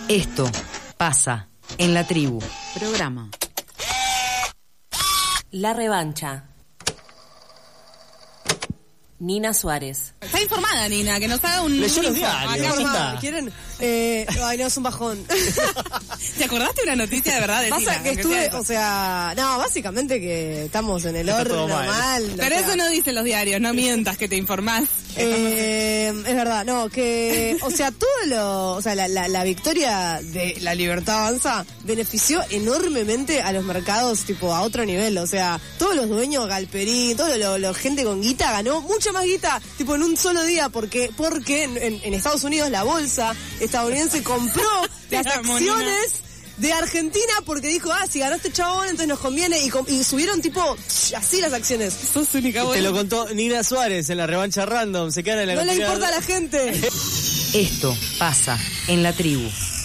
Esto pasa en la tribu. Programa La Revancha. Nina Suárez. Está informada, Nina, que nos haga un... Leyó los diarios. ¿Quieren? Ay, no, es un bajón. ¿Te acordaste de una noticia de verdad? Pasa que estuve, o sea, no, básicamente que estamos en el horno mal. Pero eso no dicen los diarios, no mientas que te informás. Es verdad, no, que, o sea, la victoria de la Libertad Avanza benefició enormemente a los mercados, tipo, a otro nivel, o sea, todos los dueños, Galperín, toda la gente con guita ganó mucha más guita, tipo, en un solo día, porque en Estados Unidos la bolsa estadounidense compró las acciones de Argentina porque dijo, si ganó este chabón, entonces nos conviene, y subieron tipo así las acciones. Sos única buena. Te lo contó Nina Suárez en la revancha random, se quedan en la No le importa a la gente. Esto pasa en la tribu.